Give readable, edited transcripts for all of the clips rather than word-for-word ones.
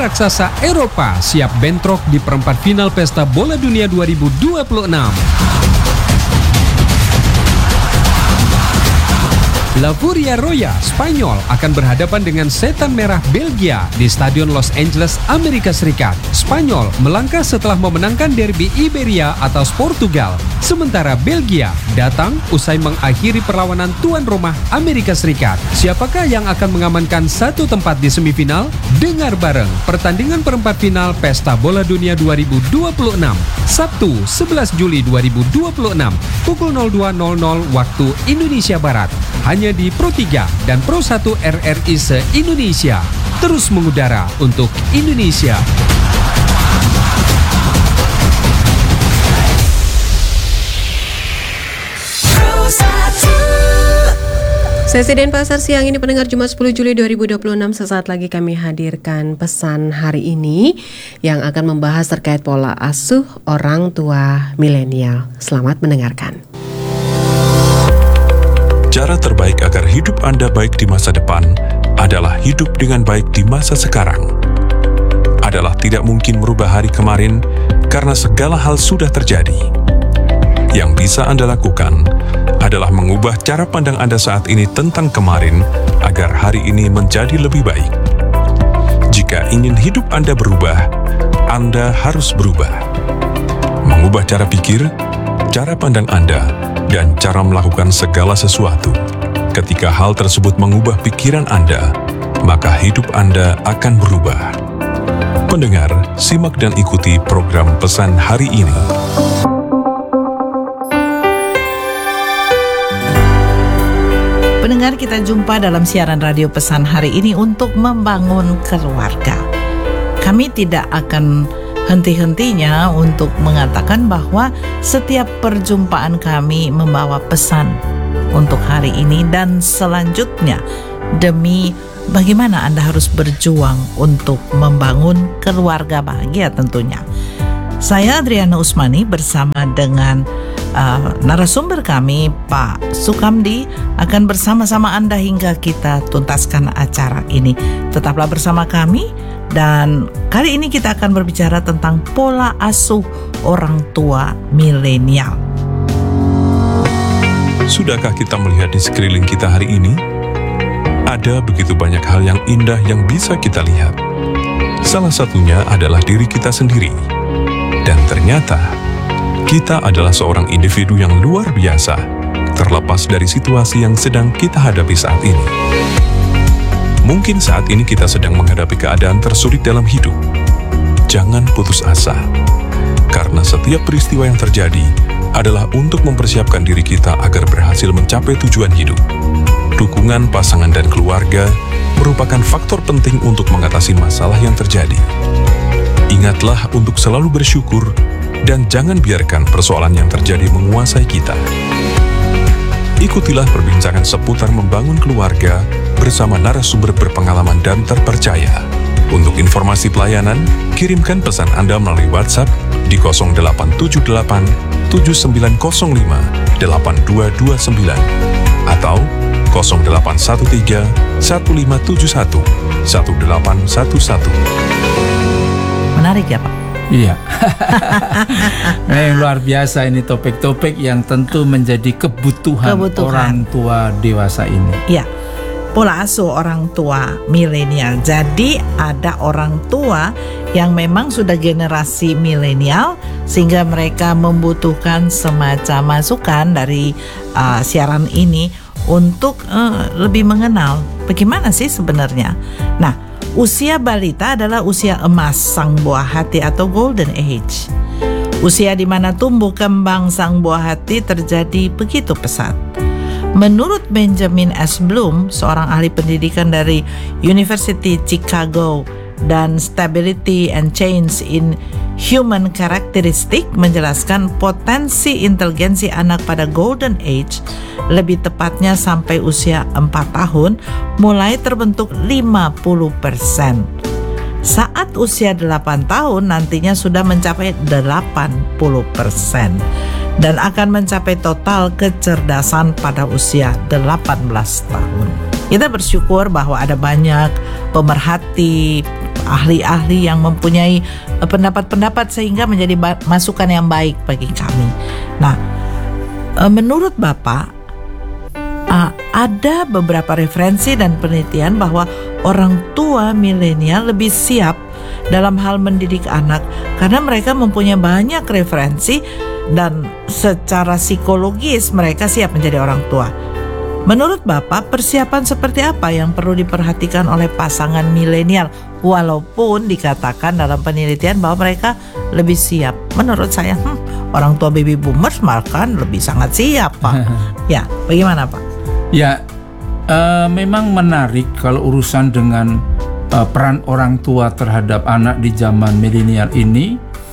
raksasa Eropa siap bentrok di perempat final Pesta Bola Dunia 2026. La Furia Roya, Spanyol akan berhadapan dengan Setan Merah Belgia di Stadion Los Angeles, Amerika Serikat. Spanyol melangkah setelah memenangkan derby Iberia atas Portugal. Sementara Belgia datang usai mengakhiri perlawanan tuan rumah Amerika Serikat. Siapakah yang akan mengamankan satu tempat di semifinal? Dengar bareng pertandingan perempat final Pesta Bola Dunia 2026. Sabtu 11 Juli 2026 pukul 02.00 waktu Indonesia Barat. Hanya di Pro 3 dan Pro 1 RRI se-Indonesia. Terus mengudara untuk Indonesia. Sesi Denpasar siang ini pendengar Jumat 10 Juli 2026, sesaat lagi kami hadirkan pesan hari ini yang akan membahas terkait pola asuh orang tua milenial. Selamat mendengarkan. Cara terbaik agar hidup Anda baik di masa depan adalah hidup dengan baik di masa sekarang. Adalah tidak mungkin merubah hari kemarin karena segala hal sudah terjadi. Yang bisa Anda lakukan adalah mengubah cara pandang Anda saat ini tentang kemarin agar hari ini menjadi lebih baik. Jika ingin hidup Anda berubah, Anda harus berubah. Mengubah cara pikir, cara pandang Anda, dan cara melakukan segala sesuatu. Ketika hal tersebut mengubah pikiran Anda, maka hidup Anda akan berubah. Pendengar, simak dan ikuti program pesan hari ini. Pendengar, kita jumpa dalam siaran radio pesan hari ini untuk membangun keluarga. Kami tidak akan henti-hentinya untuk mengatakan bahwa setiap perjumpaan kami membawa pesan untuk hari ini dan selanjutnya demi bagaimana Anda harus berjuang untuk membangun keluarga bahagia tentunya. Saya Adriana Usmani bersama dengan narasumber kami Pak Sukamdi akan bersama-sama Anda hingga kita tuntaskan acara ini. Tetaplah bersama kami. Dan kali ini kita akan berbicara tentang pola asuh orang tua milenial. Sudahkah kita melihat di sekeliling kita hari ini? Ada begitu banyak hal yang indah yang bisa kita lihat. Salah satunya adalah diri kita sendiri. Dan ternyata, kita adalah seorang individu yang luar biasa, terlepas dari situasi yang sedang kita hadapi saat ini. Mungkin saat ini kita sedang menghadapi keadaan tersulit dalam hidup. Jangan putus asa, karena setiap peristiwa yang terjadi adalah untuk mempersiapkan diri kita agar berhasil mencapai tujuan hidup. Dukungan pasangan dan keluarga merupakan faktor penting untuk mengatasi masalah yang terjadi. Ingatlah untuk selalu bersyukur dan jangan biarkan persoalan yang terjadi menguasai kita. Ikutilah perbincangan seputar membangun keluarga bersama narasumber berpengalaman dan terpercaya. Untuk informasi pelayanan, kirimkan pesan Anda melalui WhatsApp di 0878 7905 8229 atau 0813 1571 1811. Menarik ya Pak? Iya. Luar biasa ini topik-topik yang tentu menjadi kebutuhan orang tua dewasa ini. Iya. Pola asuh orang tua milenial. Jadi ada orang tua yang memang sudah generasi milenial sehingga mereka membutuhkan semacam masukan dari siaran ini untuk lebih mengenal bagaimana sih sebenarnya. Nah, usia balita adalah usia emas sang buah hati atau golden age. Usia di mana tumbuh kembang sang buah hati terjadi begitu pesat. Menurut Benjamin S. Bloom, seorang ahli pendidikan dari University Chicago dan Stability and Change in Human Characteristic menjelaskan potensi inteligensi anak pada golden age, lebih tepatnya sampai usia 4 tahun, mulai terbentuk 50%. Saat usia 8 tahun nantinya sudah mencapai 80% dan akan mencapai total kecerdasan pada usia 18 tahun. Kita bersyukur bahwa ada banyak pemerhati ahli-ahli yang mempunyai pendapat-pendapat sehingga menjadi masukan yang baik bagi kami. Nah, menurut Bapak, ada beberapa referensi dan penelitian bahwa orang tua milenial lebih siap dalam hal mendidik anak karena mereka mempunyai banyak referensi dan secara psikologis mereka siap menjadi orang tua. Menurut Bapak, persiapan seperti apa yang perlu diperhatikan oleh pasangan milenial walaupun dikatakan dalam penelitian bahwa mereka lebih siap? Menurut saya, orang tua baby boomers malah lebih sangat siap, Pak. Ya, bagaimana, Pak? Ya, memang menarik kalau urusan dengan peran orang tua terhadap anak di zaman milenial ini,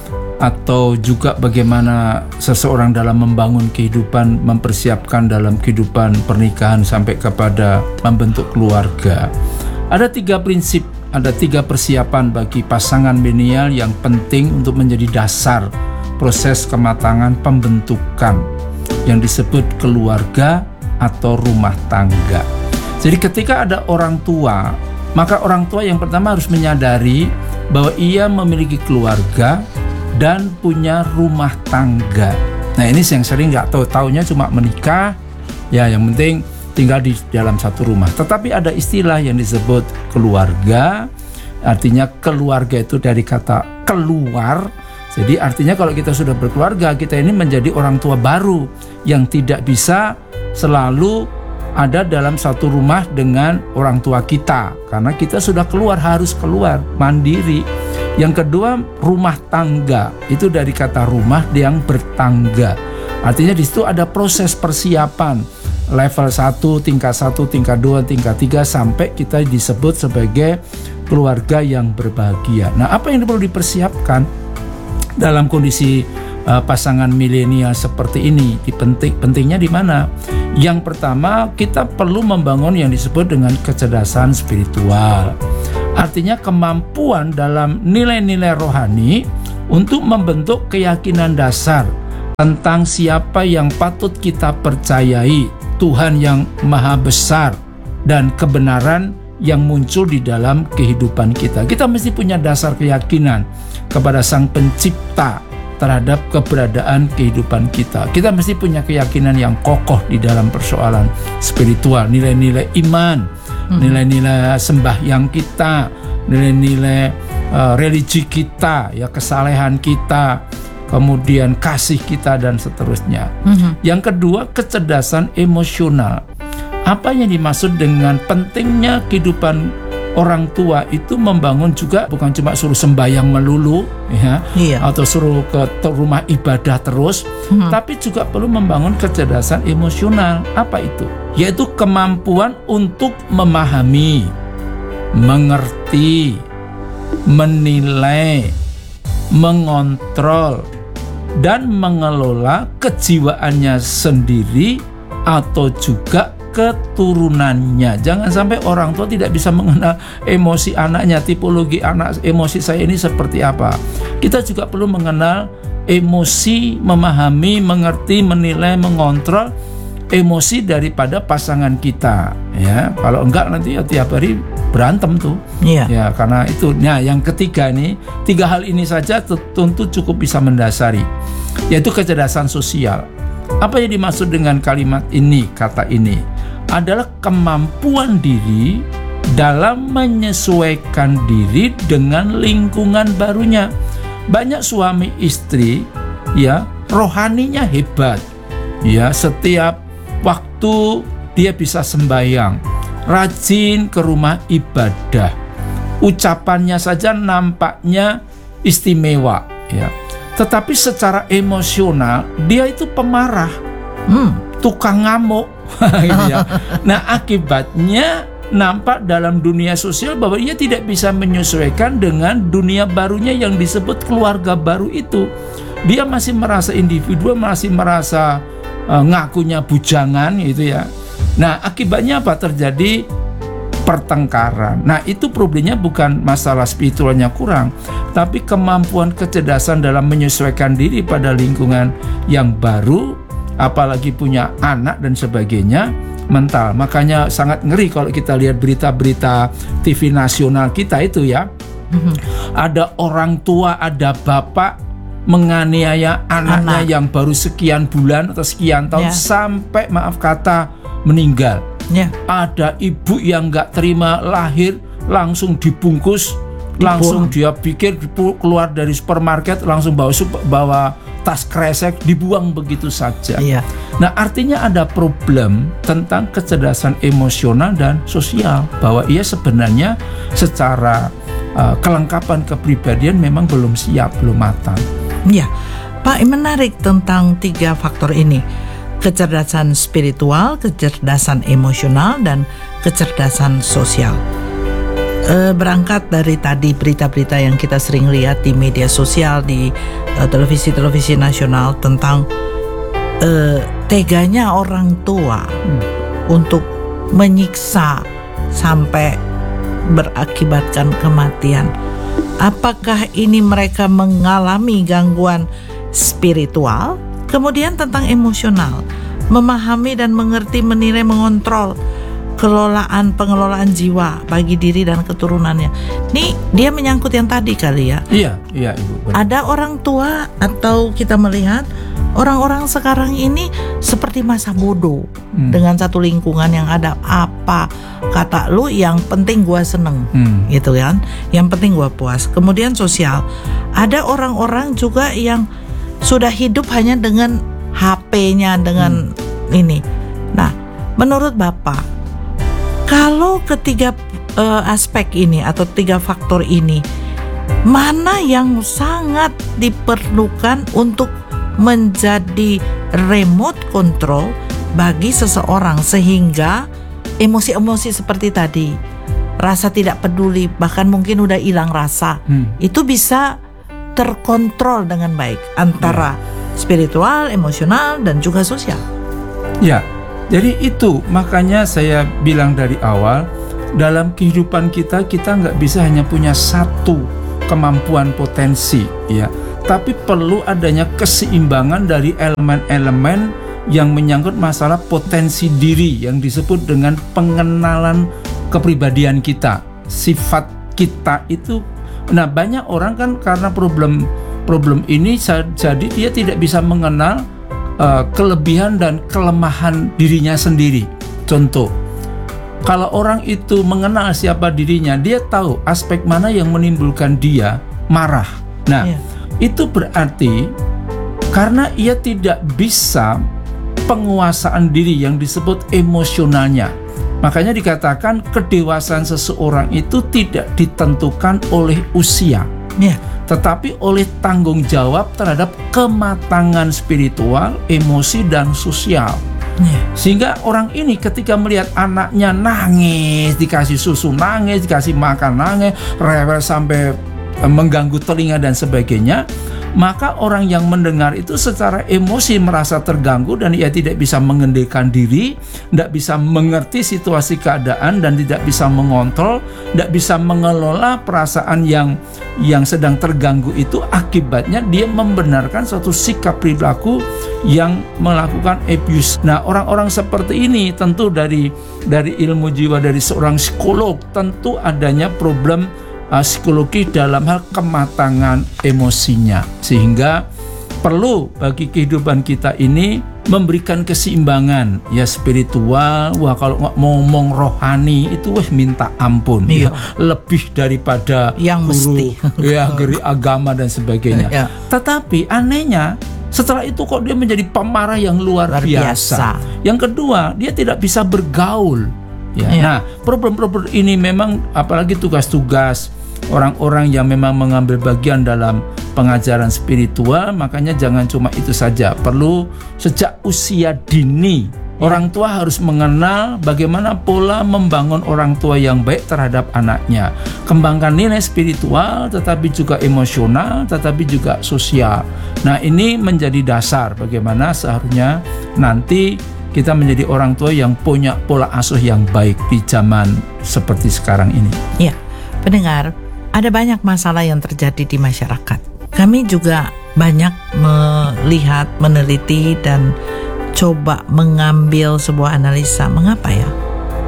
atau juga bagaimana seseorang dalam membangun kehidupan, mempersiapkan dalam kehidupan pernikahan sampai kepada membentuk keluarga. Ada 3 prinsip, ada 3 persiapan bagi pasangan milenial yang penting untuk menjadi dasar proses kematangan pembentukan yang disebut keluarga atau rumah tangga. Jadi ketika ada orang tua, maka orang tua yang pertama harus menyadari bahwa ia memiliki keluarga dan punya rumah tangga. Nah, ini yang sering nggak taunya cuma menikah, ya yang penting tinggal di dalam satu rumah. Tetapi ada istilah yang disebut keluarga, artinya keluarga itu dari kata keluar. Jadi artinya kalau kita sudah berkeluarga, kita ini menjadi orang tua baru yang tidak bisa selalu ada dalam satu rumah dengan orang tua kita, karena kita sudah keluar, harus keluar mandiri. Yang kedua, rumah tangga, itu dari kata rumah yang bertangga. Artinya di situ ada proses persiapan level 1, tingkat 1, tingkat 2, tingkat 3 sampai kita disebut sebagai keluarga yang berbahagia. Nah, apa yang perlu dipersiapkan dalam kondisi pasangan milenial seperti ini? Pentingnya di mana? Yang pertama, kita perlu membangun yang disebut dengan kecerdasan spiritual. Artinya kemampuan dalam nilai-nilai rohani untuk membentuk keyakinan dasar tentang siapa yang patut kita percayai, Tuhan yang maha besar, dan kebenaran yang muncul di dalam kehidupan kita. Kita mesti punya dasar keyakinan kepada Sang Pencipta terhadap keberadaan kehidupan kita. Kita mesti punya keyakinan yang kokoh di dalam persoalan spiritual, nilai-nilai iman, nilai-nilai sembahyang kita, nilai-nilai religi kita, ya kesalehan kita, kemudian kasih kita dan seterusnya. Yang kedua, kecerdasan emosional. Apa yang dimaksud dengan pentingnya kehidupan orang tua itu membangun juga bukan cuma suruh sembahyang melulu, ya, atau suruh ke rumah ibadah terus, tapi juga perlu membangun kecerdasan emosional. Apa itu? Yaitu kemampuan untuk memahami, mengerti, menilai, mengontrol, dan mengelola kejiwaannya sendiri atau juga keturunannya. Jangan sampai orang tua tidak bisa mengenal emosi anaknya, tipologi anak, emosi saya ini seperti apa. Kita juga perlu mengenal emosi, memahami, mengerti, menilai, mengontrol emosi daripada pasangan kita, ya. Kalau enggak nanti ya tiap hari berantem tuh. Ya, karena itu. Nah, yang ketiga nih, 3 hal ini saja tentu cukup bisa mendasari, yaitu kecerdasan sosial. Apa yang dimaksud dengan kalimat ini, kata ini? Adalah kemampuan diri dalam menyesuaikan diri dengan lingkungan barunya. Banyak suami istri, ya, rohaninya hebat, ya, setiap waktu dia bisa sembahyang, rajin ke rumah ibadah, ucapannya saja nampaknya istimewa, ya. Tetapi secara emosional dia itu pemarah, tukang ngamuk, gitu ya. Nah, akibatnya nampak dalam dunia sosial bahwa ia tidak bisa menyesuaikan dengan dunia barunya yang disebut keluarga baru itu. Dia masih merasa individu, masih merasa ngakunya bujangan, gitu ya. Nah, akibatnya apa? Terjadi pertengkaran. Nah, itu problemnya bukan masalah spiritualnya kurang, tapi kemampuan kecerdasan dalam menyesuaikan diri pada lingkungan yang baru, apalagi punya anak dan sebagainya, mental. Makanya sangat ngeri kalau kita lihat berita-berita TV nasional kita itu, ya. Ada orang tua, ada bapak menganiaya anaknya yang baru sekian bulan atau sekian tahun sampai maaf kata meninggal. Ada ibu yang nggak terima lahir langsung dibungkus, langsung dia pikir keluar dari supermarket langsung bawa tas kresek dibuang begitu saja. Nah, artinya ada problem tentang kecerdasan emosional dan sosial, bahwa ia sebenarnya secara kelengkapan kepribadian memang belum siap, belum matang. Ya, Pak, menarik tentang 3 faktor ini: kecerdasan spiritual, kecerdasan emosional, dan kecerdasan sosial. Berangkat dari tadi berita-berita yang kita sering lihat di media sosial, di televisi-televisi nasional tentang teganya orang tua untuk menyiksa sampai berakibatkan kematian. Apakah ini mereka mengalami gangguan spiritual? Kemudian tentang emosional, memahami dan mengerti, menilai, mengontrol pengelolaan jiwa bagi diri dan keturunannya. Nih dia menyangkut yang tadi kali ya. Iya Ibu. Ada orang tua, atau kita melihat orang-orang sekarang ini seperti masa bodoh dengan satu lingkungan yang ada apa kata lu, yang penting gua seneng, gitu kan, yang penting gua puas. Kemudian sosial, ada orang-orang juga yang sudah hidup hanya dengan HP-nya, dengan ini. Nah, menurut Bapak, kalau ketiga aspek ini atau 3 faktor ini, mana yang sangat diperlukan untuk menjadi remote control bagi seseorang sehingga emosi-emosi seperti tadi, rasa tidak peduli, bahkan mungkin udah hilang rasa, itu bisa terkontrol dengan baik antara spiritual, emosional, dan juga sosial. Ya. Jadi itu makanya saya bilang dari awal, dalam kehidupan kita nggak bisa hanya punya satu kemampuan potensi, ya, tapi perlu adanya keseimbangan dari elemen-elemen yang menyangkut masalah potensi diri yang disebut dengan pengenalan kepribadian kita, sifat kita itu. Nah, banyak orang kan karena problem ini jadi dia tidak bisa mengenal kelebihan dan kelemahan dirinya sendiri. Contoh, kalau orang itu mengenal siapa dirinya, dia tahu aspek mana yang menimbulkan dia marah. Nah, itu berarti karena ia tidak bisa penguasaan diri yang disebut emosionalnya. Makanya dikatakan kedewasaan seseorang itu tidak ditentukan oleh usia, tetapi oleh tanggung jawab terhadap kematangan spiritual, emosi, dan sosial. Sehingga orang ini ketika melihat anaknya nangis, dikasih susu nangis, dikasih makan nangis, rewel sampai mengganggu telinga dan sebagainya, maka orang yang mendengar itu secara emosi merasa terganggu dan ia tidak bisa mengendalikan diri, tidak bisa mengerti situasi keadaan dan tidak bisa mengontrol, tidak bisa mengelola perasaan yang sedang terganggu itu. Akibatnya dia membenarkan suatu sikap perilaku yang melakukan abuse. Nah, orang-orang seperti ini tentu dari ilmu jiwa dari seorang psikolog tentu adanya problem psikologi dalam hal kematangan emosinya, sehingga perlu bagi kehidupan kita ini memberikan keseimbangan, ya, spiritual. Wah, kalau ngomong rohani itu minta ampun, ya, lebih daripada yang guru, ya, guru agama dan sebagainya. Tetapi anehnya setelah itu kok dia menjadi pemarah yang luar biasa. Yang kedua, dia tidak bisa bergaul. Nah, problem-problem ini memang apalagi tugas-tugas orang-orang yang memang mengambil bagian dalam pengajaran spiritual, makanya jangan cuma itu saja. Perlu sejak usia dini orang tua harus mengenal bagaimana pola membangun orang tua yang baik terhadap anaknya. Kembangkan nilai spiritual, tetapi juga emosional, tetapi juga sosial. Nah, ini menjadi dasar bagaimana seharusnya nanti kita menjadi orang tua yang punya pola asuh yang baik di zaman seperti sekarang ini. Ya, pendengar, ada banyak masalah yang terjadi di masyarakat. Kami juga banyak melihat, meneliti, dan coba mengambil sebuah analisa. Mengapa ya?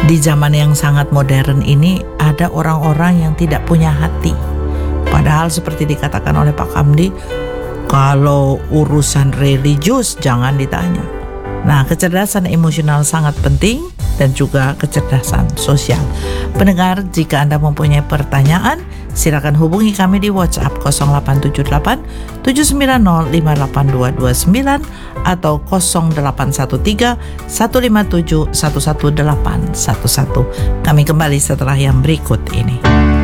Di zaman yang sangat modern ini ada orang-orang yang tidak punya hati. Padahal seperti dikatakan oleh Pak Kamdi, kalau urusan religius jangan ditanya. Nah, kecerdasan emosional sangat penting dan juga kecerdasan sosial. Pendengar, jika Anda mempunyai pertanyaan, silakan hubungi kami di WhatsApp 0878 790 58229 atau 0813 157 11811. Kami kembali setelah yang berikut ini.